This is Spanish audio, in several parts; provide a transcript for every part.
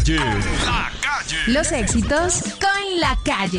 calle. La calle. Los éxitos con La Calle.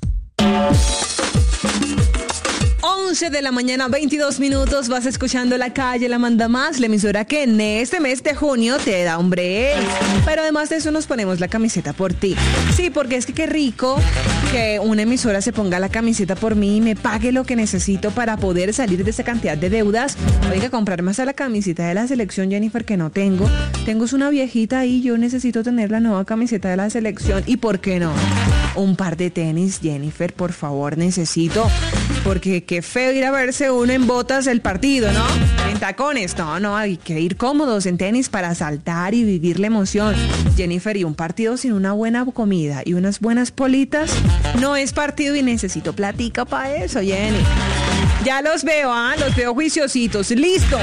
11 de la mañana, 22 minutos, vas escuchando La Calle, la manda más, la emisora que en este mes de junio te da un break. Pero además de eso nos ponemos la camiseta por ti. Sí, porque es que qué rico que una emisora se ponga la camiseta por mí y me pague lo que necesito para poder salir de esa cantidad de deudas. Oiga, comprarme hasta la camiseta de la selección, Jennifer, que no tengo. Tengo una viejita ahí, yo necesito tener la nueva camiseta de la selección. ¿Y por qué no? Un par de tenis, Jennifer, por favor, necesito. Porque qué feo ir a verse uno en botas el partido, ¿no? En tacones. No, hay que ir cómodos en tenis para saltar y vivir la emoción. Jennifer, y un partido sin una buena comida y unas buenas politas no es partido y necesito platica para eso, Jenny. Ya los veo, los veo juiciositos. Listo.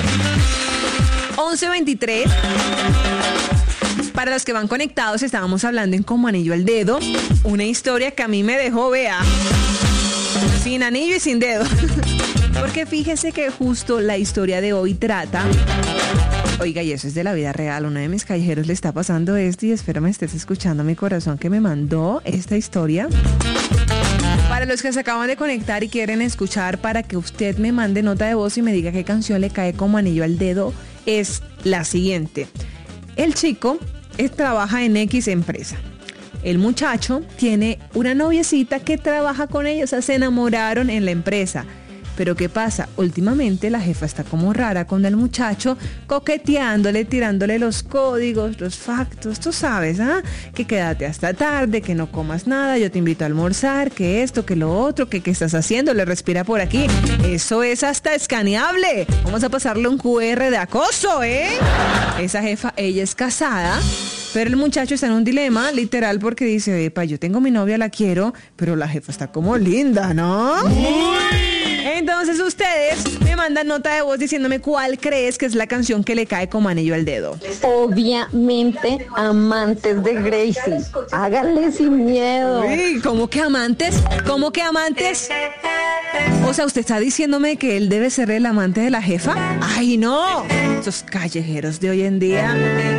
11:23. Para los que van conectados, estábamos hablando en Como Anillo al Dedo. Una historia que a mí me dejó, vea, sin anillo y sin dedo. Porque fíjese que justo la historia de hoy trata... Oiga, y eso es de la vida real. Uno de mis callejeros le está pasando esto y espero me estés escuchando, mi corazón, que me mandó esta historia. Para los que se acaban de conectar y quieren escuchar, para que usted me mande nota de voz y me diga qué canción le cae como anillo al dedo, es la siguiente. El chico trabaja en X empresa. El muchacho tiene una noviecita que trabaja con ella, o sea, se enamoraron en la empresa. Pero ¿qué pasa? Últimamente la jefa está como rara con el muchacho, coqueteándole, tirándole los códigos, los factos, tú sabes, que quédate hasta tarde, que no comas nada, yo te invito a almorzar, que esto, que lo otro, que qué estás haciendo, le respira por aquí. Eso es hasta escaneable. Vamos a pasarle un QR de acoso, Esa jefa, ella es casada. Pero el muchacho está en un dilema, literal, porque dice, epa, yo tengo mi novia, la quiero, pero la jefa está como linda, ¿no? Entonces ustedes me mandan nota de voz diciéndome cuál crees que es la canción que le cae como anillo al dedo. Obviamente, Amantes de Gracie. Háganle sin miedo. Uy, ¿cómo que amantes? ¿Cómo que amantes? O sea, ¿usted está diciéndome que él debe ser el amante de la jefa? ¡Ay, no! Esos callejeros de hoy en día...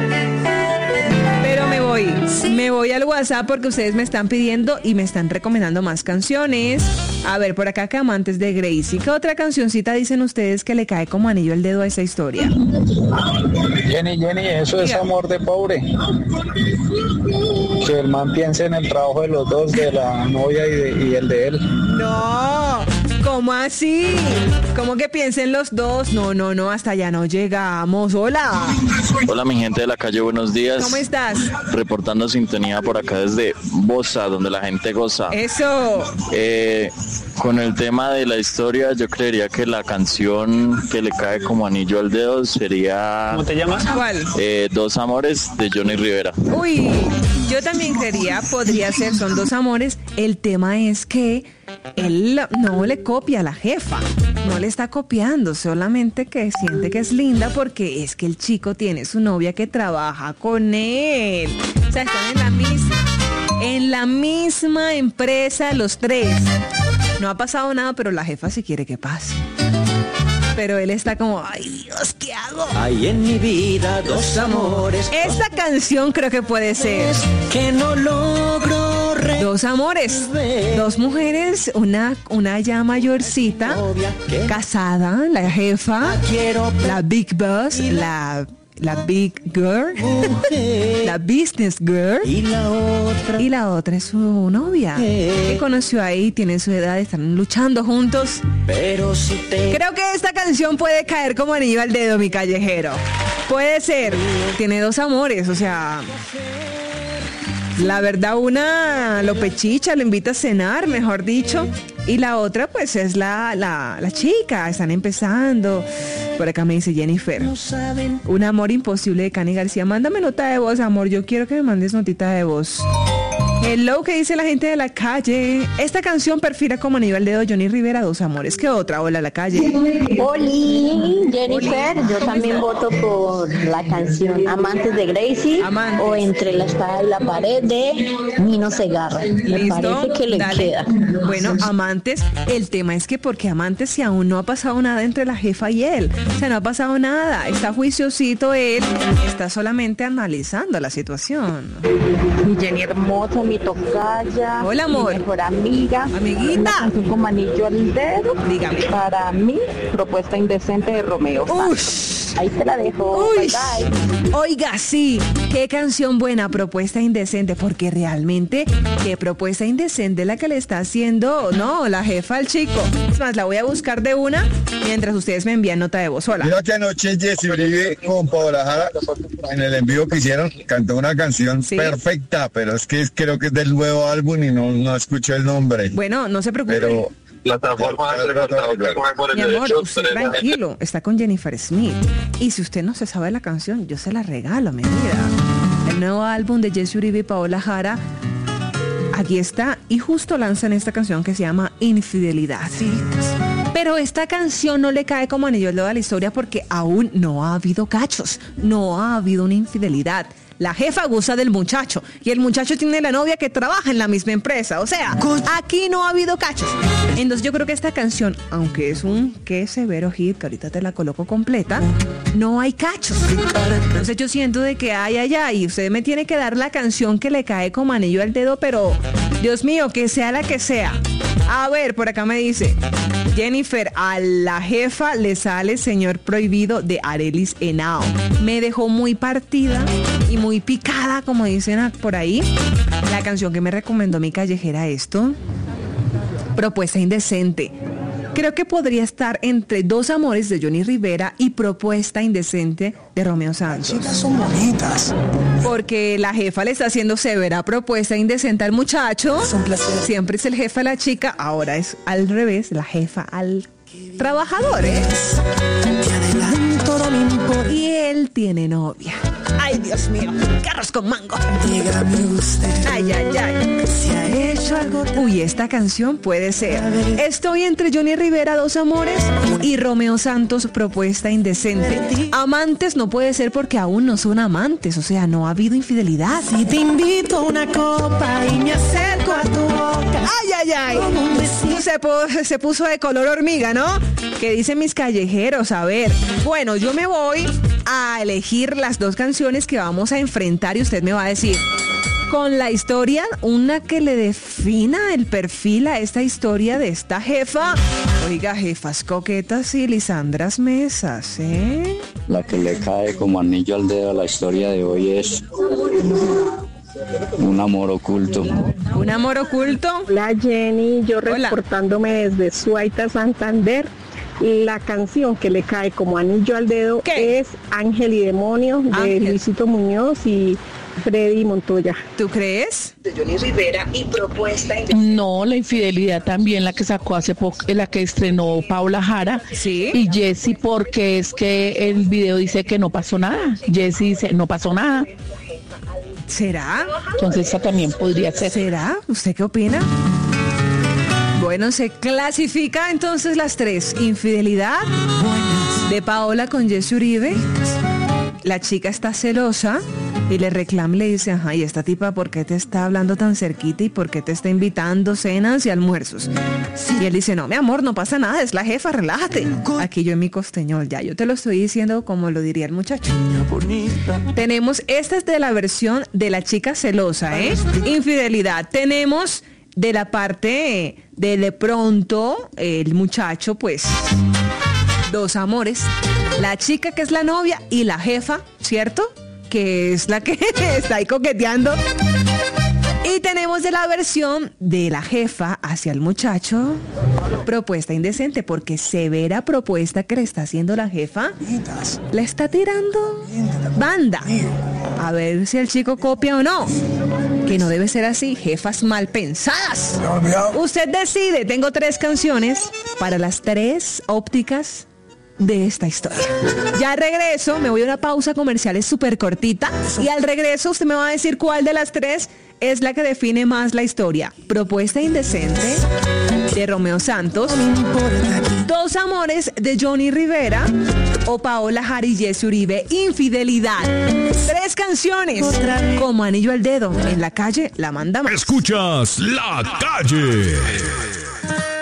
Pero me voy al WhatsApp porque ustedes me están pidiendo y me están recomendando más canciones. A ver, por acá que Amantes de Gracie. ¿Qué otra cancioncita dicen ustedes que le cae como anillo al dedo a esa historia? Jenny, eso es amor de pobre. Que el man piense en el trabajo de los dos, de la novia y el de él. No, ¿cómo así? ¿Cómo que piensen los dos? No, hasta allá no llegamos. Hola. Hola, mi gente de la calle, buenos días. ¿Cómo estás? Reportando sintonía por acá desde Bosa, donde la gente goza. Eso. Con el tema de la historia, yo creería que la canción que le cae como anillo al dedo sería... ¿Cómo te llamas? ¿Cuál? Dos Amores, de Johnny Rivera. Uy, yo también creería, podría ser, son Dos Amores. El tema es que él no le copia a la jefa, no le está copiando, solamente que siente que es linda porque es que el chico tiene su novia que trabaja con él. O sea, están en la misma empresa los tres. No ha pasado nada, pero la jefa sí quiere que pase. Pero él está como, ay Dios, ¿qué hago? Hay en mi vida dos amores. Esta canción creo que puede ser que no logro Dos amores, dos mujeres, una ya mayorcita, casada, la jefa, la big boss, la big girl, la business girl, y la otra es su novia que conoció ahí, tiene su edad, están luchando juntos. Creo que esta canción puede caer como anillo al dedo, mi callejero. Puede ser, tiene dos amores, o sea, la verdad, una lo pechicha, lo invita a cenar, mejor dicho, y la otra pues es la chica, están empezando. Por acá me dice Jennifer, un amor imposible de Cani García. Mándame nota de voz, amor, yo quiero que me mandes notita de voz. Hello, ¿qué dice la gente de la calle? Esta canción perfila como anillo al dedo Johnny Rivera, Dos Amores. ¿Qué otra? Hola, la calle. Oli, Jennifer, yo también voto por la canción Amantes de Gracie Amantes. o Entre la espada y la pared de Nino Segarra. Me parece que le queda. Bueno, Amantes, el tema es que porque Amantes si aún no ha pasado nada entre la jefa y él. O sea, no ha pasado nada. Está juiciosito él, está solamente analizando la situación. Mi Jenny hermosa, mi tocaya. Hola, amor. Mi mejor amiga. Amiguita. Una canción como anillo al dedo. Dígame. Para mí, Propuesta Indecente de Romeo Santos. Ush. Ahí te la dejo. Uy, Bye, bye. oiga, sí, qué canción buena, Propuesta Indecente, porque realmente, qué propuesta indecente la que le está haciendo, no, la jefa al chico. Es más, la voy a buscar de una mientras ustedes me envían nota de voz. Hola. Mira que anoche Jessy Uribe con Paola Jara, en el envío que hicieron, cantó una canción perfecta, pero es que creo que es del nuevo álbum y no escuché el nombre. Bueno, no se preocupe. Pero Plataforma Mi amor, usted tranquilo, está con Jennifer Smith. Y si usted no se sabe la canción, yo se la regalo, mi vida. El nuevo álbum de Jessy Uribe y Paola Jara, aquí está, y justo lanzan esta canción que se llama Infidelidad. Pero esta canción no le cae como anillo al dedo a la historia porque aún no ha habido cachos, no ha habido una infidelidad. La jefa gusta del muchacho y el muchacho tiene la novia que trabaja en la misma empresa. O sea, aquí no ha habido cachos. Entonces yo creo que esta canción, aunque es un qué severo hit, que ahorita te la coloco completa, no hay cachos. Entonces yo siento de que y usted me tiene que dar la canción que le cae como anillo al dedo, pero Dios mío, que sea la que sea. A ver, por acá me dice Jennifer, a la jefa le sale Señor Prohibido de Arelis Henao. Me dejó muy partida y muy picada, como dicen por ahí. La canción que me recomendó mi callejera Propuesta Indecente. Creo que podría estar entre Dos Amores de Johnny Rivera y Propuesta Indecente de Romeo Santos. Chicas son bonitas. Porque la jefa le está haciendo severa propuesta indecente al muchacho. Es un placer. Siempre es el jefe a la chica, ahora es al revés, la jefa al trabajador, ¿eh? Te adelanto, no me importa. Y él tiene novia. Ay, Dios mío, carros con mango. Dígame usted. Ay, ay, ay. Si ha hecho algo tan... Uy, esta canción puede ser. Estoy entre Johnny Rivera, Dos Amores, y Romeo Santos, Propuesta Indecente. Amantes no puede ser porque aún no son amantes, o sea, no ha habido infidelidad. Si te invito a una copa y me acerco a tu boca. Ay, ay, ay. Como un besito. Se puso de color hormiga, ¿no? ¿Qué dicen mis callejeros? A ver, bueno, yo me voy a elegir las dos canciones que vamos a enfrentar y usted me va a decir, con la historia, una que le defina el perfil a esta historia de esta jefa. Oiga, jefas coquetas y Lisandras Mesas, ¿eh? La que le cae como anillo al dedo a la historia de hoy es Un amor oculto. ¿Un amor oculto? Hola Jenny, yo Hola. reportándome desde Suaita, Santander. La canción que le cae como anillo al dedo ¿Qué? es Ángel y Demonio de Ángel. Luisito Muñoz y Freddy Montoya. ¿Tú crees? De Johnny Rivera y Propuesta No, la infidelidad también, la que sacó hace poco, la que estrenó Paola Jara. Sí. Y Jessy, porque es que el video dice que no pasó nada. Jessy dice, no pasó nada. ¿Será? Entonces esa también podría ser. ¿Será? ¿Usted qué opina? Bueno, se clasifica entonces las tres. Infidelidad de Paola con Jessy Uribe. La chica está celosa y le reclama, le dice, ajá, ¿y esta tipa por qué te está hablando tan cerquita y por qué te está invitando cenas y almuerzos? Y él dice, no, mi amor, no pasa nada, es la jefa, relájate. Aquí yo en mi costeñol, ya, yo te lo estoy diciendo como lo diría el muchacho. Tenemos, esta es de la versión de la chica celosa, ¿eh? Infidelidad. Tenemos de la parte de pronto, el muchacho, pues, dos amores. La chica que es la novia y la jefa, ¿cierto? Que es la que está ahí coqueteando. Y tenemos de la versión de la jefa hacia el muchacho, propuesta indecente, porque severa propuesta que le está haciendo la jefa, le está tirando banda. A ver si el chico copia o no. Que no debe ser así, jefas mal pensadas. Usted decide, tengo 3 canciones para las 3 ópticas de esta historia. Ya regreso, me voy a una pausa comercial súper cortita y al regreso usted me va a decir cuál de las tres es la que define más la historia. Propuesta indecente de Romeo Santos, Dos amores de Johnny Rivera o Paola Jara y Jesse Uribe, Infidelidad. 3 canciones como anillo al dedo. En la calle la manda más. Escuchas La Calle.